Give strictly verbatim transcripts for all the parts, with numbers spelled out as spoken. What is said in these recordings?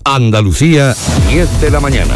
Andalucía, diez de la mañana.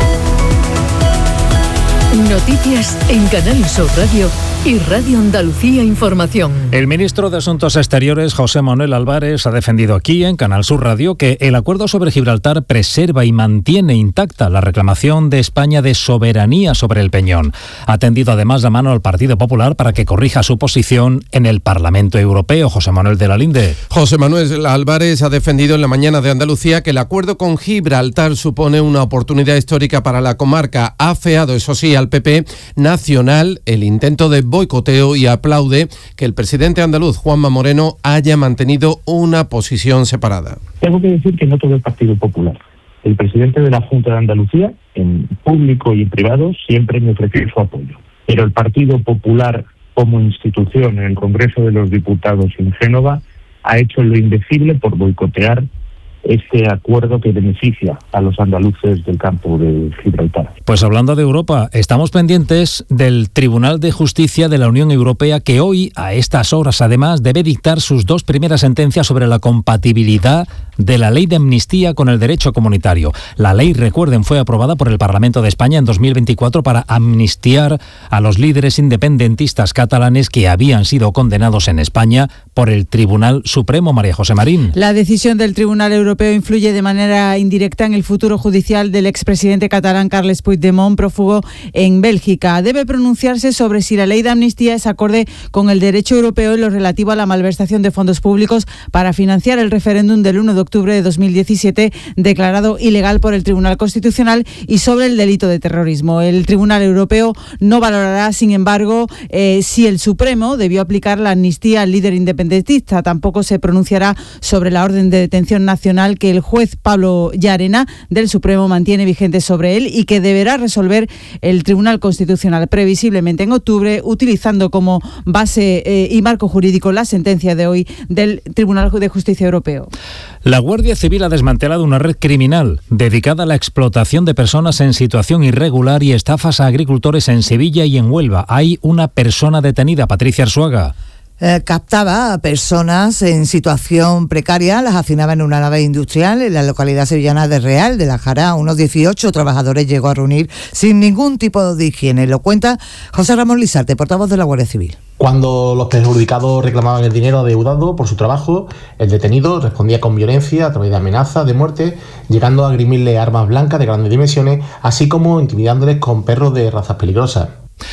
Noticias en Canal Sur Radio y Radio Andalucía Información. El ministro de Asuntos Exteriores, José Manuel Álvarez, ha defendido aquí en Canal Sur Radio que el acuerdo sobre Gibraltar preserva y mantiene intacta la reclamación de España de soberanía sobre el Peñón. Ha tendido además la mano al Partido Popular para que corrija su posición en el Parlamento Europeo. José Manuel de la Linde. José Manuel Álvarez ha defendido en la mañana de Andalucía que el acuerdo con Gibraltar supone una oportunidad histórica para la comarca. Ha afeado, eso sí, al P P nacional el intento de boicoteo y aplaude que el presidente andaluz, Juanma Moreno, haya mantenido una posición separada. Tengo que decir que no todo el Partido Popular. El presidente de la Junta de Andalucía, en público y en privado, siempre me ofreció su apoyo. Pero el Partido Popular, como institución en el Congreso de los Diputados en Génova, ha hecho lo indecible por boicotear este acuerdo que beneficia a los andaluces del campo de Gibraltar. Pues hablando de Europa, estamos pendientes del Tribunal de Justicia de la Unión Europea, que hoy, a estas horas además, debe dictar sus dos primeras sentencias sobre la compatibilidad de la ley de amnistía con el derecho comunitario. La ley, recuerden, fue aprobada por el Parlamento de España en dos mil veinticuatro para amnistiar a los líderes independentistas catalanes que habían sido condenados en España por el Tribunal Supremo. María José Marín. La decisión del Tribunal Europeo influye de manera indirecta en el futuro judicial del expresidente catalán Carles Puigdemont, prófugo en Bélgica. Debe pronunciarse sobre si la ley de amnistía es acorde con el derecho europeo en lo relativo a la malversación de fondos públicos para financiar el referéndum del uno de octubre de dos mil diecisiete, declarado ilegal por el Tribunal Constitucional, y sobre el delito de terrorismo. El Tribunal Europeo no valorará, sin embargo, eh, si el Supremo debió aplicar la amnistía al líder independentista. Tampoco se pronunciará sobre la orden de detención nacional que el juez Pablo Llarena del Supremo mantiene vigente sobre él y que deberá resolver el Tribunal Constitucional previsiblemente en octubre, utilizando como base eh, y marco jurídico la sentencia de hoy del Tribunal de Justicia Europeo. La Guardia Civil ha desmantelado una red criminal dedicada a la explotación de personas en situación irregular y estafas a agricultores en Sevilla y en Huelva. Hay una persona detenida, Patricia Arzuaga. Eh, captaba a personas en situación precaria, las hacinaba en una nave industrial en la localidad sevillana de Real de la Jara. Unos dieciocho trabajadores llegó a reunir sin ningún tipo de higiene. Lo cuenta José Ramón Lizarte, portavoz de la Guardia Civil. Cuando los perjudicados reclamaban el dinero adeudado por su trabajo, el detenido respondía con violencia a través de amenazas de muerte, llegando a agrimirle armas blancas de grandes dimensiones, así como intimidándoles con perros de razas peligrosas.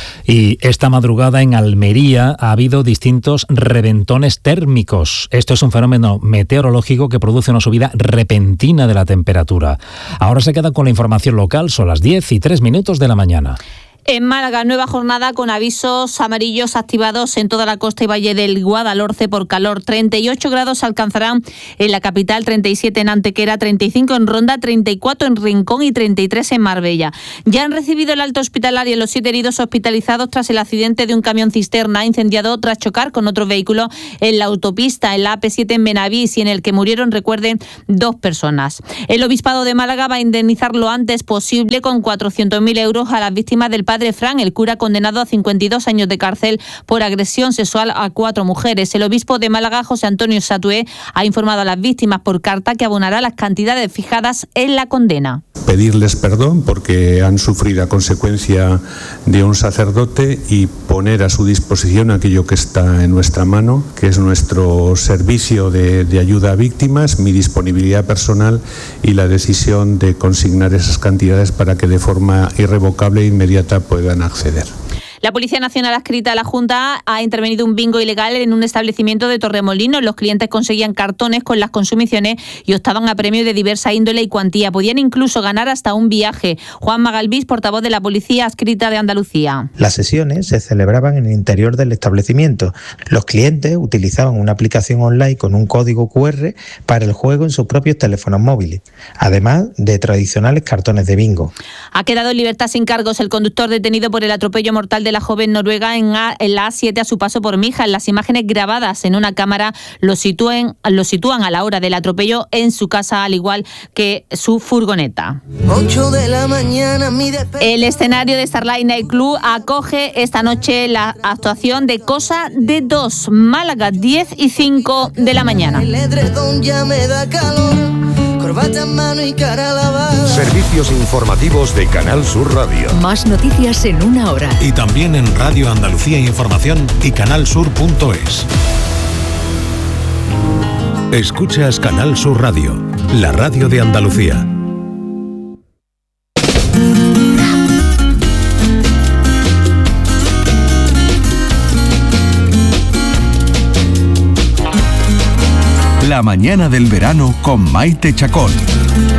Y esta madrugada en Almería ha habido distintos reventones térmicos. Esto es un fenómeno meteorológico que produce una subida repentina de la temperatura. Ahora se queda con la información local, son las diez y tres minutos de la mañana. En Málaga, nueva jornada con avisos amarillos activados en toda la costa y valle del Guadalhorce por calor. treinta y ocho grados alcanzarán en la capital, treinta y siete en Antequera, treinta y cinco en Ronda, treinta y cuatro en Rincón y treinta y tres en Marbella. Ya han recibido el alta hospitalaria los siete heridos hospitalizados tras el accidente de un camión cisterna incendiado tras chocar con otro vehículo en la autopista, en la A P siete en Benavís, y en el que murieron, recuerden, dos personas. El Obispado de Málaga va a indemnizar lo antes posible con cuatrocientos mil euros a las víctimas del padre Fran, el cura condenado a cincuenta y dos años de cárcel por agresión sexual a cuatro mujeres. El obispo de Málaga, José Antonio Satué, ha informado a las víctimas por carta que abonará las cantidades fijadas en la condena. Pedirles perdón porque han sufrido a consecuencia de un sacerdote y poner a su disposición aquello que está en nuestra mano, que es nuestro servicio de, de ayuda a víctimas, mi disponibilidad personal y la decisión de consignar esas cantidades para que de forma irrevocable e inmediata puedan acceder. La Policía Nacional adscrita a la Junta ha intervenido un bingo ilegal en un establecimiento de Torremolinos. Los clientes conseguían cartones con las consumiciones y optaban a premios de diversa índole y cuantía. Podían incluso ganar hasta un viaje. Juan Magalbís, portavoz de la Policía adscrita de Andalucía. Las sesiones se celebraban en el interior del establecimiento. Los clientes utilizaban una aplicación online con un código cu erre para el juego en sus propios teléfonos móviles, además de tradicionales cartones de bingo. Ha quedado en libertad sin cargos el conductor detenido por el atropello mortal de la joven noruega en, A, en la A siete a su paso por Mijas. Las imágenes grabadas en una cámara lo sitúan, lo sitúan a la hora del atropello en su casa, al igual que su furgoneta. ocho de la mañana, mi despe- El escenario de Starlight Night Club acoge esta noche la actuación de Cosa de Dos. Málaga, diez y cinco de la mañana. El edredón ya me da calor. mano y cara lavada. Servicios informativos de Canal Sur Radio. Más noticias en una hora. Y también en Radio Andalucía Información y canalsur punto es. Escuchas Canal Sur Radio, la radio de Andalucía. La mañana del verano con Maite Chacón.